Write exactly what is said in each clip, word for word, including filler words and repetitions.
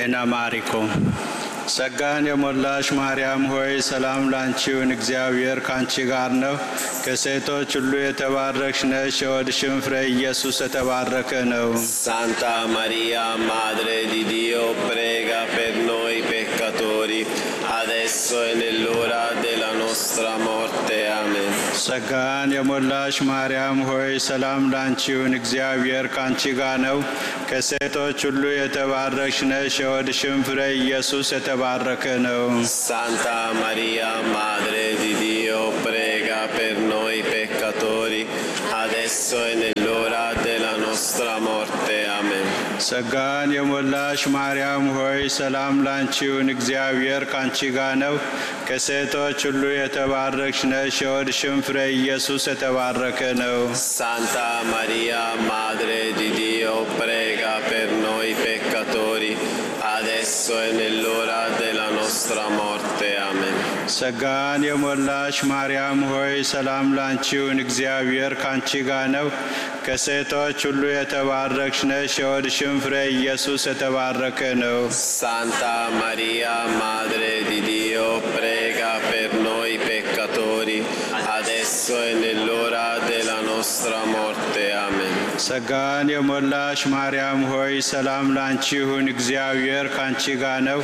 ዴና ማሪኮም ሰጋን የሞላሽ ማርያም ሆይ ሰላም ላንቺውን እግዚአብሔር ካንቺ ጋር ነው ከሴቶች ሁሉ የተባረክሽ ነሽ የወድሽም ፍሬ ኢየሱስ የተባረከ ነው Santa Maria Madre di Dio prega per noi peccatori adesso e nell'ora della nostra morte amen ሰጋን የሞላሽ ማርያም ሆይ ሰላም ላንቺውን እግዚአብሔር ካንቺ ጋር ነው ከሴቶች ሁሉ የተባረክሽ ነሽ የወድሽም ፍሬ ኢየሱስ የተባረከ ነው Santa Maria Madre di Dio prega per noi peccatori adesso e nell'ora della nostra morte amen ሰጋን የሞላሽ ማርያም ሆይ ሰላም ላንቺውን እግዚአብሔር ካንቺ ጋር ነው ከሴቶች ሁሉ የተባረክሽ ነሽ የወድሽም ፍሬ ኢየሱስ የተባረከ ነው Santa Maria Madre di Dio prega per noi peccatori adesso e nell'ora della nostra morte amen ሰጋን የሞላሽ ማርያም ሆይ ሰላም ላንቺውን እግዚአብሔር ካንቺ ጋር ነው ከሴቶች ሁሉ የተባረክሽ ነሽ የወድሽም ፍሬ ኢየሱስ የተባረከ ነው Santa Maria Madre di Dio prega per noi peccatori adesso e nell'ora della nostra morte amen ሰጋን የሞላሽ ማርያም ሆይ ሰላም ላንቺውን እግዚአብሔር ካንቺ ጋር ነው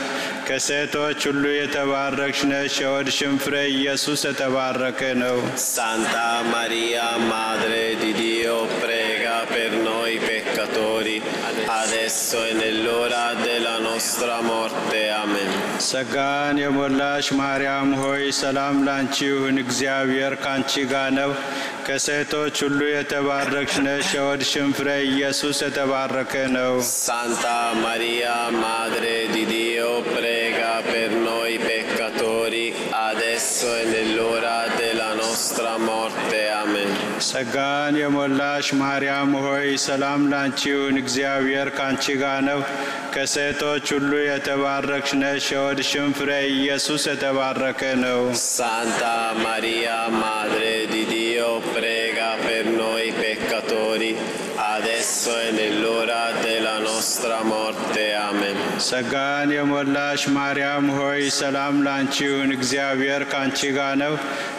ከሴቶች ሁሉ የተባረክሽ ነሽ የወድሽም ፍሬ ኢየሱስ የተባረከ ነው Santa Maria Madre di Dio prega per noi peccatori adesso e nell'ora della nostra morte amen ሰጋን የሞላሽ ማርያም ሆይ ሰላም ላንቺውን እግዚአብሔር ካንቺ ጋር ነው ከሴቶች ሁሉ የተባረክሽ ነሽ የወድሽም ፍሬ ኢየሱስ የተባረከ ነው Santa Maria Madre di Dio prega per noi peccatori adesso e nell'ora della nostra morte amen ሰጋን የሞላሽ ማርያም ሆይ ሰላም ላንቺውን እግዚአብሔር ካንቺ ጋር ነው ከሴቶች ሁሉ የተባረክሽ ነሽ የወድሽም ፍሬ ኢየሱስ የተባረከ ነው Santa Maria Madre di Dio prega per noi peccatori adesso e nell'ora della nostra morte amen ሰጋን የሞላሽ ማርያም ሆይ ሰላም ላንቺውን እግዚአብሔር ካንቺ ጋር ነው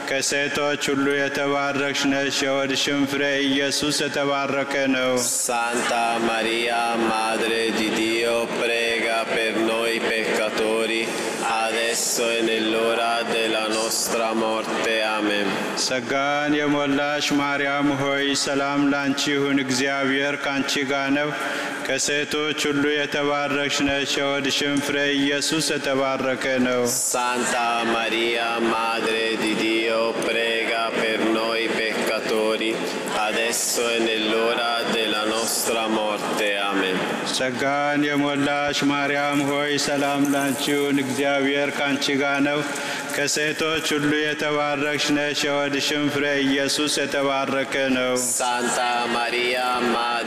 ከሴቶች ሁሉ የተባረክሽ ነሽ የወድሽም ፍሬ ኢየሱስ የተባረከ ነው Santa Maria Madre di Dio prega per noi peccatori adesso e nell'ora della nostra morte amen ሰጋን የሞላሽ ማርያም ሆይ ሰላም ላንቺውን እግዚአብሔር ካንቺ ጋር ነው ከሴቶች ሁሉ የተባረክሽ ነሽ የወድሽም ፍሬ ኢየሱስ የተባረከ ነው Santa Maria Madre di Dio prega per noi peccatori adesso e nell'ora della nostra morte amen ሰጋን የሞላሽ ማርያም ሆይ ሰላም ላንቺውን እግዚአብሔር ካንቺ ጋር ነው ከሴቶች ሁሉ የተባረክሽ ነሽ የወድሽም ፍሬ ኢየሱስ የተባረከ ነው Santa Maria Madre